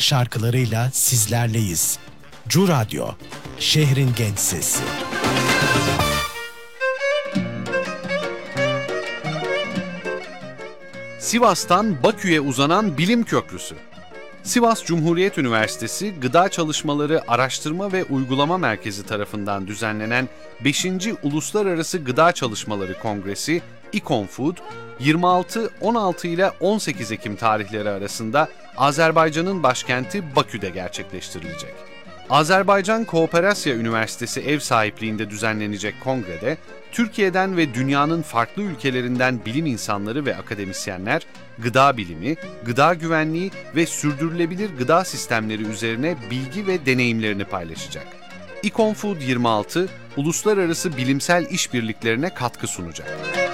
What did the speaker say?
şarkılarıyla sizlerleyiz. Cu Radyo, şehrin genç sesi. Sivas'tan Bakü'ye uzanan bilim köprüsü. Sivas Cumhuriyet Üniversitesi Gıda Çalışmaları Araştırma ve Uygulama Merkezi tarafından düzenlenen 5. Uluslararası Gıda Çalışmaları Kongresi İKONFOOD, 26-16 ile 18 Ekim tarihleri arasında Azerbaycan'ın başkenti Bakü'de gerçekleştirilecek. Azerbaycan Kooperasya Üniversitesi ev sahipliğinde düzenlenecek kongrede, Türkiye'den ve dünyanın farklı ülkelerinden bilim insanları ve akademisyenler, gıda bilimi, gıda güvenliği ve sürdürülebilir gıda sistemleri üzerine bilgi ve deneyimlerini paylaşacak. İKONFOOD 26, uluslararası bilimsel işbirliklerine katkı sunacak.